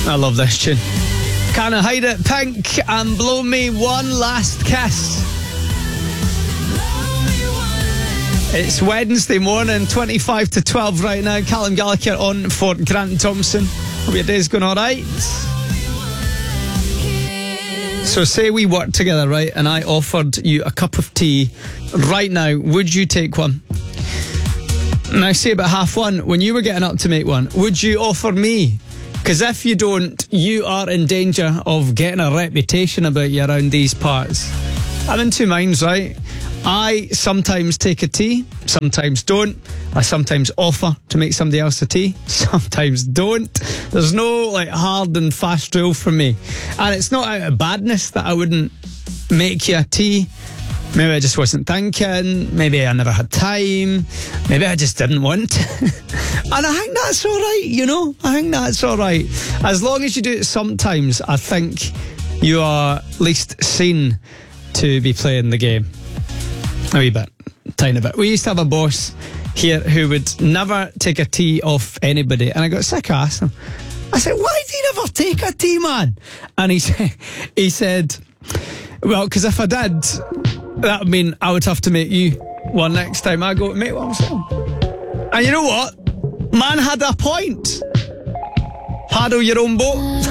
I love this tune. Can't hide it. Pink and Blow Me One Last Kiss. It's Wednesday morning, 25 to 12 right now. Callum Gallagher on for Grant Thompson. Hope your day's going all right. So say we work together, right, and I offered you a cup of tea right now. Would you take one? Now, say about 1:30, when you were getting up to make one, would you offer me? Because if you don't, you are in danger of getting a reputation about you around these parts. I'm in two minds, right? I sometimes take a tea, sometimes don't. I sometimes offer to make somebody else a tea, sometimes don't. There's no hard and fast rule for me. And it's not out of badness that I wouldn't make you a tea. Maybe I just wasn't thinking. Maybe I never had time. Maybe I just didn't want. And I think that's all right, you know? I think that's all right. As long as you do it sometimes, I think you are at least seen to be playing the game. A wee bit. Tiny bit. We used to have a boss here who would never take a tea off anybody. And I got sick of asking him. I said, why do you never take a tea, man? And he said, well, because if I did, that would mean I would have to make you one next time I go to make one myself. And you know what? Man had a point. Paddle your own boat.